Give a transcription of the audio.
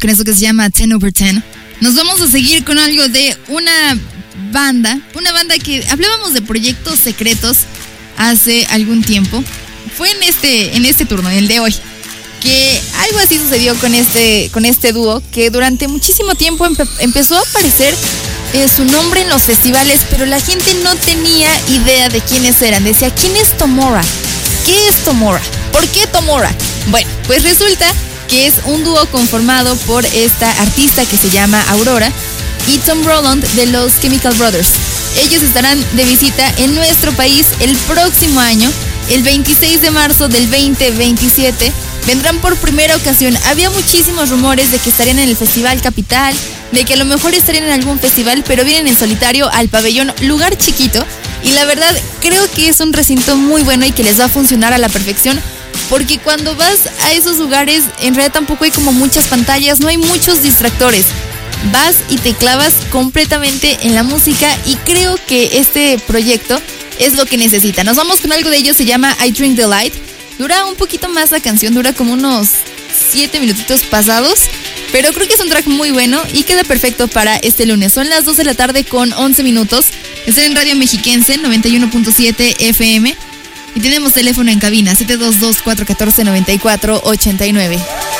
con eso que se llama 10/10. Nos vamos a seguir con algo de una banda que hablábamos de proyectos secretos hace algún tiempo. Fue en este turno, en el de hoy, que algo así sucedió con este dúo que durante muchísimo tiempo empezó a aparecer su nombre en los festivales, pero la gente no tenía idea de quiénes eran. Decía, ¿quién es Tomorra? ¿Qué es Tomorra? ¿Por qué Tomorra? Bueno, pues resulta que es un dúo conformado por esta artista que se llama Aurora y Tom Rowland de los Chemical Brothers. Ellos estarán de visita en nuestro país el próximo año, el 26 de marzo del 2027. Vendrán por primera ocasión. Había muchísimos rumores de que estarían en el Festival Capital, de que a lo mejor estarían en algún festival, pero vienen en solitario al pabellón, lugar chiquito. Y la verdad, creo que es un recinto muy bueno y que les va a funcionar a la perfección. Porque cuando vas a esos lugares, en realidad tampoco hay como muchas pantallas, no hay muchos distractores. Vas y te clavas completamente en la música y creo que este proyecto es lo que necesita. Nos vamos con algo de ellos, se llama I Drink the Light. Dura un poquito más la canción, dura como unos 7 minutitos pasados, pero creo que es un track muy bueno y queda perfecto para este lunes. Son las 2 de la tarde con 11 minutos. Están en Radio Mexiquense, 91.7 FM. Y tenemos teléfono en cabina, 722-414-9489.